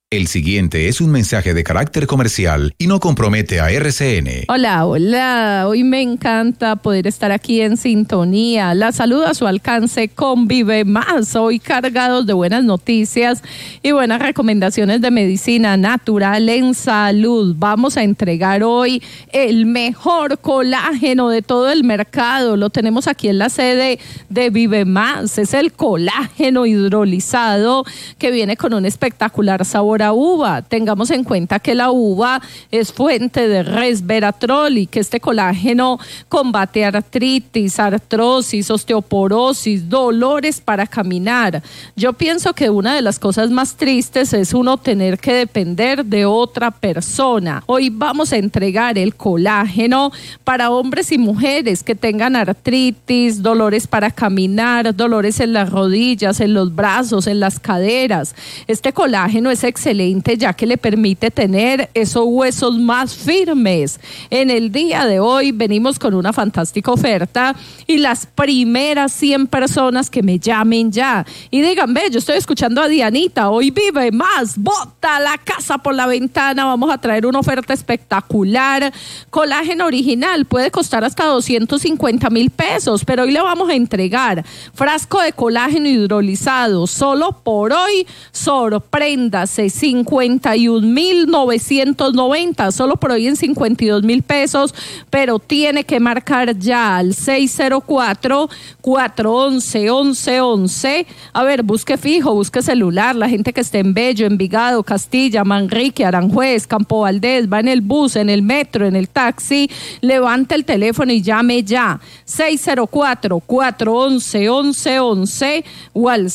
El siguiente es un mensaje de carácter comercial y no compromete a RCN. Hola, hoy me encanta poder estar aquí en sintonía. La salud a su alcance con Vive Más, hoy cargados de buenas noticias y buenas recomendaciones de medicina natural en salud. Vamos a entregar hoy el mejor colágeno de todo el mercado. Lo tenemos aquí en la sede de Vive Más. Es el colágeno hidrolizado que viene con un espectacular sabor a uva. Tengamos en cuenta que la uva es fuente de resveratrol y que este colágeno combate artritis, artrosis, osteoporosis, dolores para caminar. Yo pienso que una de las cosas más tristes es uno tener que depender de otra persona. Hoy vamos a entregar el colágeno para hombres y mujeres que tengan artritis, dolores para caminar, dolores en las rodillas, en los brazos, en las caderas. Este colágeno es excelente ya que le permite tener esos huesos más firmes. En el día de hoy venimos con una fantástica oferta y las primeras 100 personas que me llamen ya y digan, ve, yo estoy escuchando a Dianita, hoy Vive Más, bota la casa por la ventana, vamos a traer una oferta espectacular. Colágeno original puede costar hasta 250,000 pesos, pero hoy le vamos a entregar frasco de colágeno hidrolizado, solo por hoy, sorpréndase, 51,990, solo por hoy en 52,000 pesos, pero tiene que marcar ya al 604-411-1111. A ver, busque fijo, busque celular, la gente que esté en Bello, Envigado, Castilla, Manrique, Aranjuez, Campo Valdés, va en el bus, en el metro, en el taxi, levante el teléfono y llame ya, 604-411-1111 o al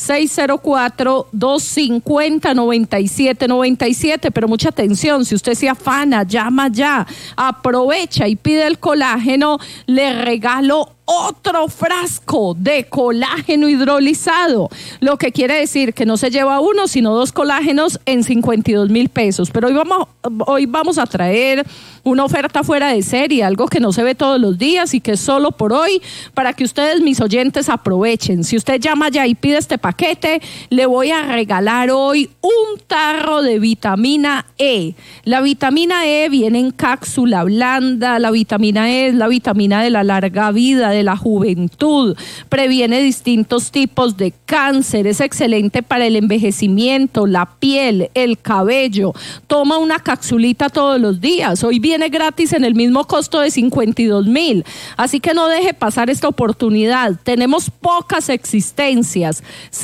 604-250-9797, pero mucha atención, si usted se afana, llama ya, aprovecha y pide el colágeno, le regalo otro frasco de colágeno hidrolizado, lo que quiere decir que no se lleva uno, sino 2 colágenos en 52,000 pesos, pero hoy vamos a traer una oferta fuera de serie, algo que no se ve todos los días y que es solo por hoy, para que ustedes, mis oyentes, aprovechen. Si usted llama ya y pide este paquete, le voy a regalar hoy un tarro de vitamina E. La vitamina E viene en cápsula blanda, la vitamina E es la vitamina de la larga vida, de la juventud, previene distintos tipos de cáncer, es excelente para el envejecimiento, la piel, el cabello. Toma una capsulita todos los días, hoy viene gratis en el mismo costo de 52,000, así que no deje pasar esta oportunidad, tenemos pocas existencias.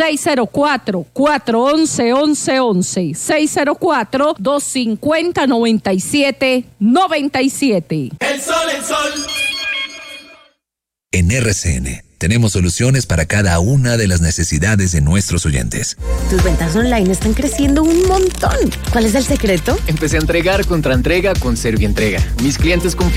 604-411-1111, 604-250-9797. El sol. En RCN tenemos soluciones para cada una de las necesidades de nuestros oyentes. Tus ventas online están creciendo un montón. ¿Cuál es el secreto? Empecé a entregar contra entrega con Servientrega. Mis clientes confían.